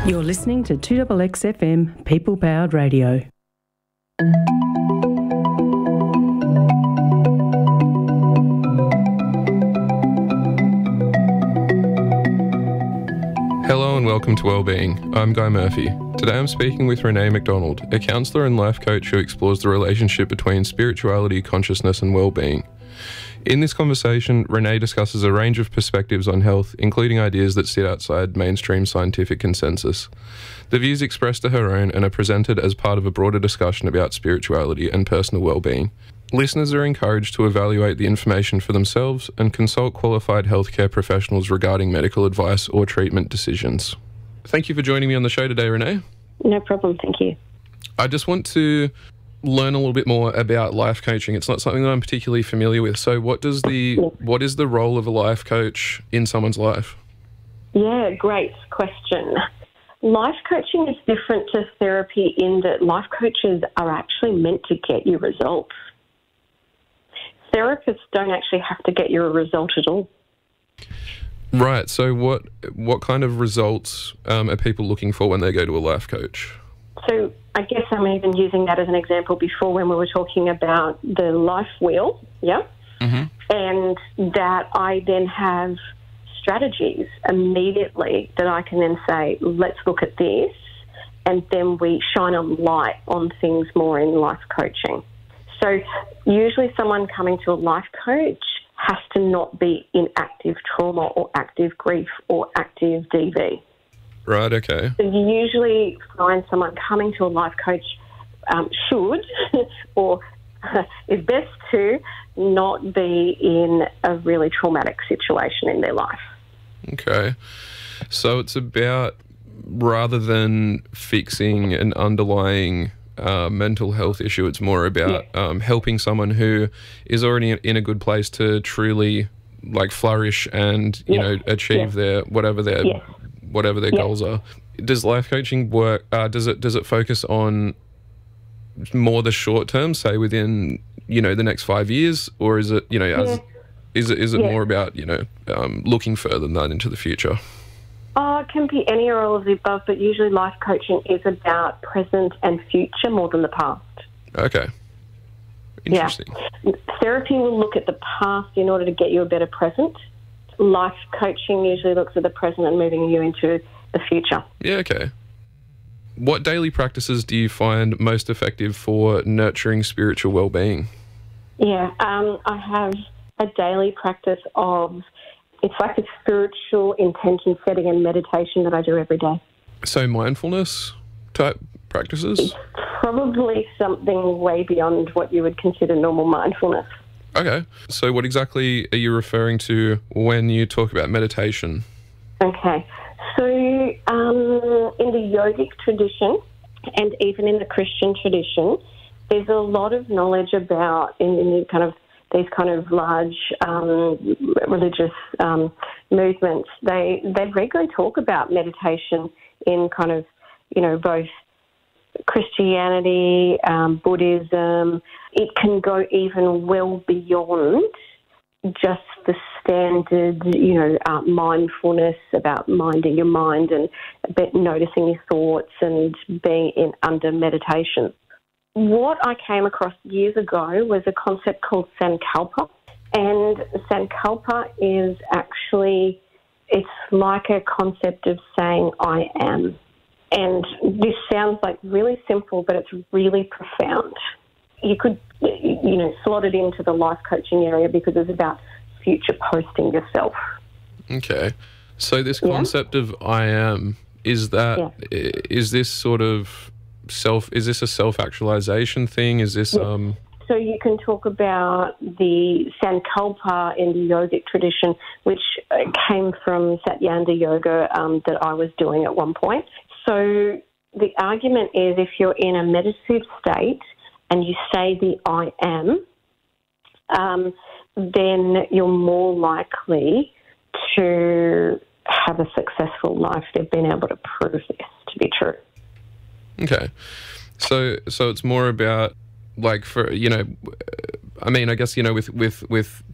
You're listening to 2XXFM People Powered Radio. Hello and welcome to Wellbeing. I'm Guy Murphy. Today I'm speaking with Renee McDonald, a counsellor and life coach who explores the relationship between spirituality, consciousness and wellbeing. In this conversation, Renee discusses a range of perspectives on health, including ideas that sit outside mainstream scientific consensus. The views expressed are her own and are presented as part of a broader discussion about spirituality and personal wellbeing. Listeners are encouraged to evaluate the information for themselves and consult qualified healthcare professionals regarding medical advice or treatment decisions. Thank you for joining me on the show today, Renee. No problem, thank you. I just want to learn a little bit more about life coaching. It's not something that I'm particularly familiar with. So what is the role of a life coach in someone's life? Yeah, great question. Life coaching is different to therapy in that life coaches are actually meant to get you results. Therapists don't actually have to get you a result at all. Right. So what kind of results are people looking for when they go to a life coach? So I guess I'm even using that as an example before when we were talking about the life wheel, yeah? Mm-hmm. And that I then have strategies immediately that I can then say, let's look at this, and then we shine a light on things more in life coaching. So usually someone coming to a life coach has to not be in active trauma or active grief or active DV. Right, okay. So you usually find someone coming to a life coach should or is best to not be in a really traumatic situation in their life. Okay. So it's about, rather than fixing an underlying mental health issue, it's more about helping someone who is already in a good place to truly flourish and, you know, achieve their whatever their goals are. Does life coaching work? Does it focus on more the short term, say within the next 5 years, or is it is it more about looking further than that into the future? Oh, it can be any or all of the above, but usually life coaching is about present and future more than the past. Okay. Interesting. Yeah. Therapy will look at the past in order to get you a better present. Life coaching usually looks at the present and moving you into the future. Yeah, okay. What daily practices do you find most effective for nurturing spiritual well-being? Yeah, I have a daily practice of, it's like a spiritual intention setting and meditation that I do every day. So mindfulness type practices? It's probably something way beyond what you would consider normal mindfulness. Okay. So what exactly are you referring to when you talk about meditation? Okay. So in the yogic tradition and even in the Christian tradition, there's a lot of knowledge about in kind of these kind of large religious movements. They regularly talk about meditation in kind of, both Christianity, Buddhism. It can go even well beyond just the standard, mindfulness about minding your mind and noticing your thoughts and being under meditation. What I came across years ago was a concept called Sankalpa. And Sankalpa is actually, it's like a concept of saying, I am. And this sounds like really simple, but it's really profound. You could, slot it into the life coaching area because it's about future posting yourself. Okay. So this concept of I am, is this sort of is this a self-actualization thing? Is this... So you can talk about the Sankalpa in the yogic tradition, which came from Satyanda Yoga that I was doing at one point. So the argument is if you're in a meditative state and you say the I am, then you're more likely to have a successful life. They've been able to prove this to be true. Okay. So it's more about I guess, with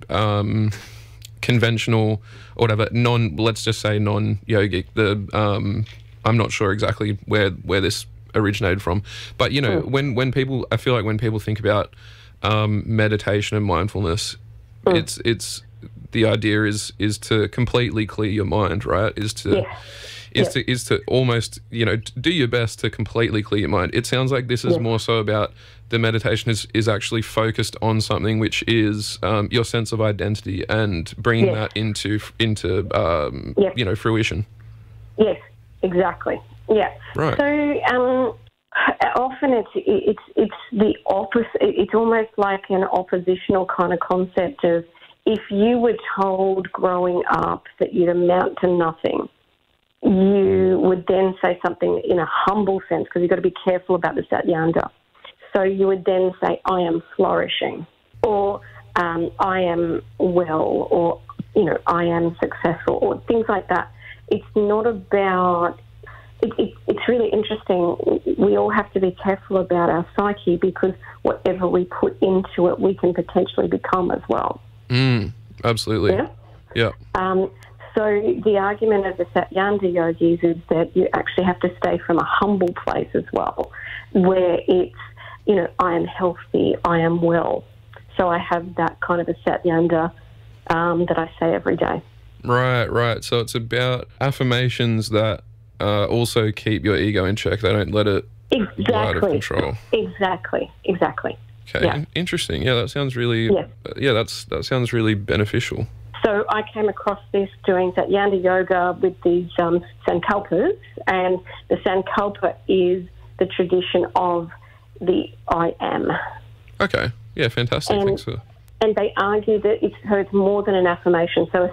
conventional or whatever, let's just say non-yogic, the I'm not sure exactly where this originated from, but you know, when people, I feel like when people think about meditation and mindfulness, it's the idea is to completely clear your mind, right? Is to almost, you know, do your best to completely clear your mind. It sounds like this is more so about the meditation is actually focused on something which is your sense of identity and bringing that into you know, fruition. Yes, exactly. Yeah. Right. So often it's the opposite. It's almost like an oppositional kind of concept of, if you were told growing up that you'd amount to nothing, you would then say something in a humble sense, because you've got to be careful about the Satyanda. So you would then say, I am flourishing, or I am well, or, you know, I am successful, or things like that. It's not about... It's really interesting. We all have to be careful about our psyche, because whatever we put into it, we can potentially become as well. Absolutely. Yeah. So the argument of the Satyanda yogis is that you actually have to stay from a humble place as well, where it's, you know, I am healthy, I am well. So I have that kind of a Satyanda that I say every day. Right. So it's about affirmations that also keep your ego in check. They don't let it go out of control. Exactly. Okay, yeah. Interesting. Yeah, that sounds really. That sounds really beneficial. So I came across this doing Satyanda yoga with these sankalpas, and the sankalpa is the tradition of the I am. Okay. Yeah, fantastic. Thanks for. And they argue that it's more than an affirmation. So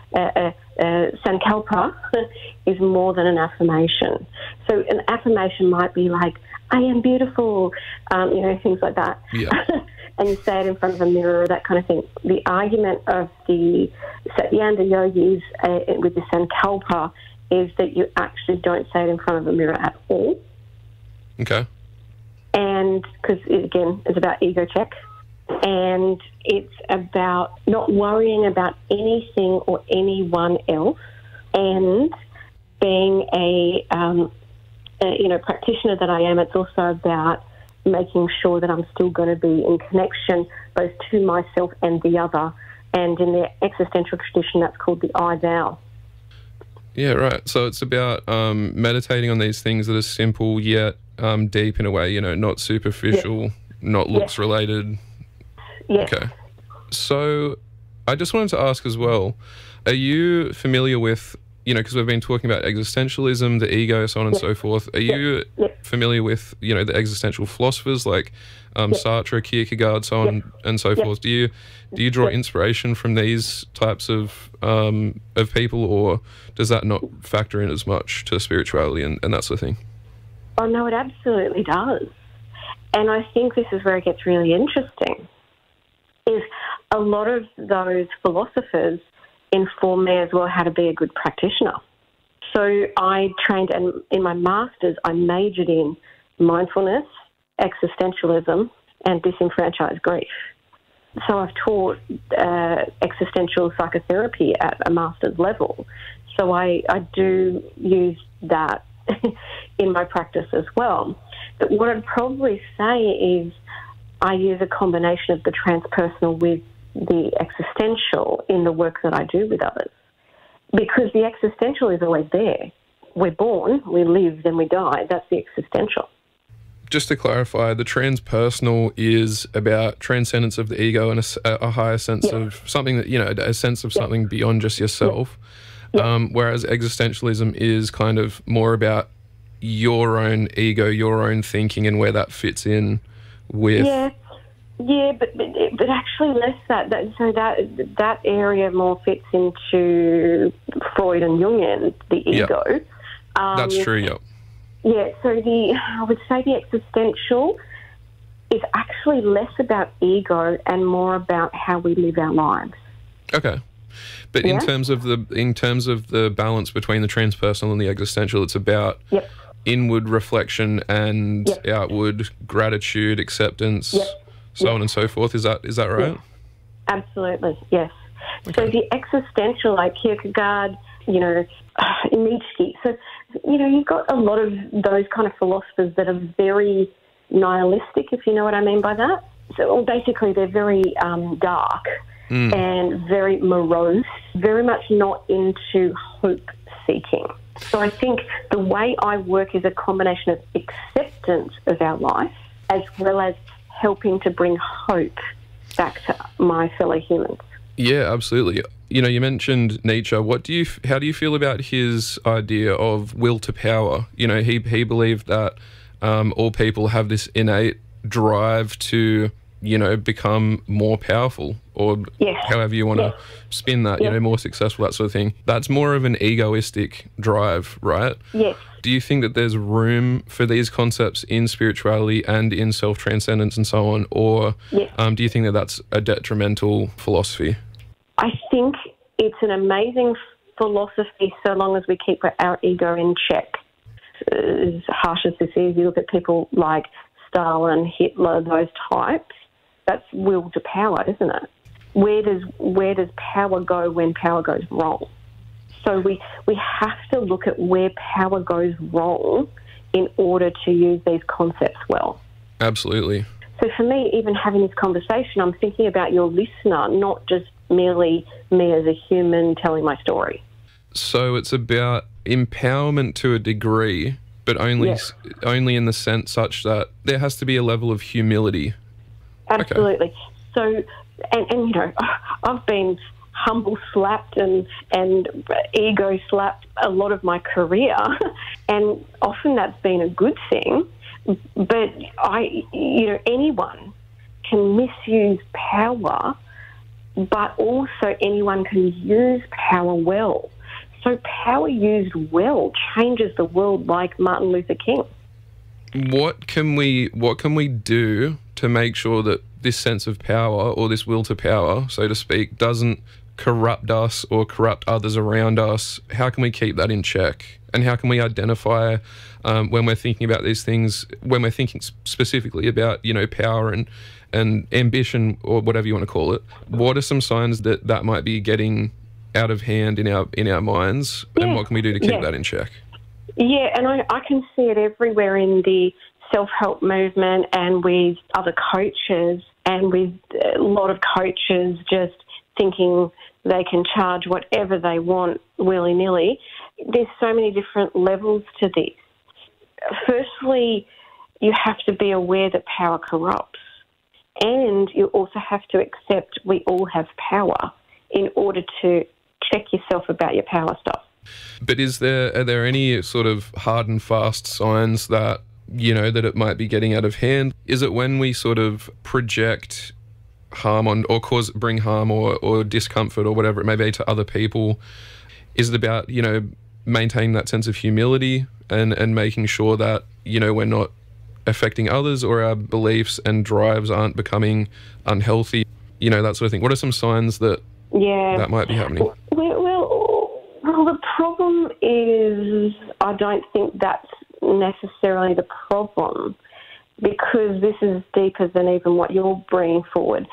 sankalpa is more than an affirmation. So an affirmation might be like, I am beautiful, you know, things like that. Yeah. And you say it in front of a mirror, that kind of thing. The argument of the Satyanda yogis with the sankalpa is that you actually don't say it in front of a mirror at all. Okay. And because, again, it's about ego check. And it's about not worrying about anything or anyone else, and being a practitioner that I am. It's also about making sure that I'm still going to be in connection both to myself and the other. And in the existential tradition, that's called the I Thou. Yeah, right. So it's about meditating on these things that are simple yet deep in a way, you know, not superficial, not looks related. Yes. Okay. So I just wanted to ask as well, are you familiar with, you know, because we've been talking about existentialism, the ego, so on and so forth. Are you familiar with, you know, the existential philosophers like Sartre, Kierkegaard, so on and so forth? Do you draw inspiration from these types of people, or does that not factor in as much to spirituality and that sort of thing? Oh, no, it absolutely does. And I think this is where it gets really interesting, is a lot of those philosophers inform me as well how to be a good practitioner. So I trained, and in my master's, I majored in mindfulness, existentialism, and disenfranchised grief. So I've taught existential psychotherapy at a master's level. So I do use that in my practice as well. But what I'd probably say is I use a combination of the transpersonal with the existential in the work that I do with others. Because the existential is always there. We're born, we live, then we die. That's the existential. Just to clarify, the transpersonal is about transcendence of the ego and a higher sense of something that, you know, a sense of something beyond just yourself. Whereas existentialism is kind of more about your own ego, your own thinking, and where that fits in with... Yeah, but actually less that area more fits into Freud and Jungian, the ego. That's true, yeah. Yeah, so I would say the existential is actually less about ego and more about how we live our lives. Okay. But in terms of the balance between the transpersonal and the existential, it's about inward reflection and outward gratitude, acceptance, so on and so forth. Is that right? Yes. Absolutely, yes. Okay. So the existential, like Kierkegaard, you know, Nietzsche. So you've got a lot of those kind of philosophers that are very nihilistic, if you know what I mean by that. So basically they're very dark and very morose, very much not into hope-seeking. So I think the way I work is a combination of acceptance of our life as well as helping to bring hope back to my fellow humans. Yeah, absolutely. You mentioned Nietzsche. How do you feel about his idea of will to power? He believed that all people have this innate drive to, become more powerful, or however you want to spin that, more successful, that sort of thing. That's more of an egoistic drive, right? Yes. Do you think that there's room for these concepts in spirituality and in self-transcendence and so on, or do you think that that's a detrimental philosophy? I think it's an amazing philosophy so long as we keep our ego in check. As harsh as this is, you look at people like Stalin, Hitler, those types, that's will to power, isn't it? Where does power go when power goes wrong? So we have to look at where power goes wrong in order to use these concepts well. Absolutely. So for me, even having this conversation, I'm thinking about your listener, not just merely me as a human telling my story. So it's about empowerment to a degree, but only in the sense such that there has to be a level of humility. Absolutely. Okay. So, and I've been humble slapped and ego slapped a lot of my career, and often that's been a good thing. But anyone can misuse power, but also anyone can use power well. So power used well changes the world, like Martin Luther King. What can we do to make sure that this sense of power, or this will to power, so to speak, doesn't corrupt us or corrupt others around us? How can we keep that in check? And how can we identify when we're thinking about these things, when we're thinking specifically about, power and ambition, or whatever you want to call it? What are some signs that might be getting out of hand in our minds, and what can we do to keep that in check? Yeah, and I can see it everywhere in the self-help movement and with other coaches, and with a lot of coaches just thinking they can charge whatever they want willy-nilly. There's so many different levels to this. Firstly, you have to be aware that power corrupts, and you also have to accept we all have power in order to check yourself about your power stuff. But are there any sort of hard and fast signs that, that it might be getting out of hand? Is it when we sort of project harm on, or bring harm or discomfort or whatever it may be to other people? Is it about, maintaining that sense of humility and making sure that, we're not affecting others, or our beliefs and drives aren't becoming unhealthy, that sort of thing? What are some signs that might be happening? Well, the problem is I don't think that's necessarily the problem, because this is deeper than even what you're bringing forward.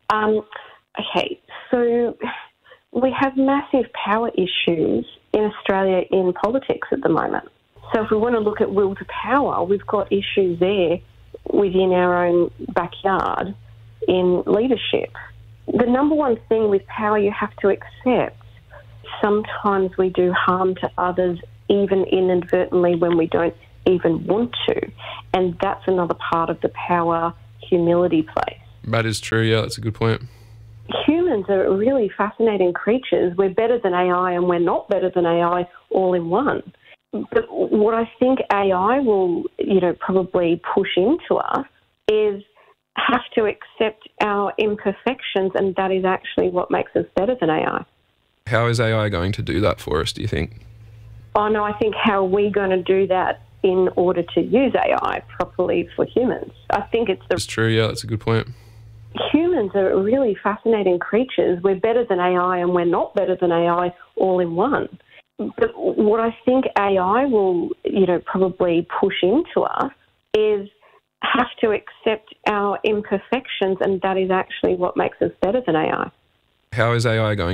Okay, so we have massive power issues in Australia in politics at the moment. So if we want to look at will to power, we've got issues there within our own backyard in leadership. The number one thing with power you have to accept, sometimes we do harm to others, even inadvertently, when we don't even want to. And that's another part of the power humility place. That is true, yeah, that's a good point. Humans are really fascinating creatures. We're better than AI and we're not better than AI all in one. But what I think AI will, probably push into us is have to accept our imperfections, and that is actually what makes us better than AI. How is AI going to do that for us, do you think? Oh, no, I think how are we going to do that in order to use AI properly for humans? I think It's true, yeah, that's a good point. Humans are really fascinating creatures. We're better than AI and we're not better than AI all in one. But what I think AI will, probably push into us is have to accept our imperfections, and that is actually what makes us better than AI. How is AI going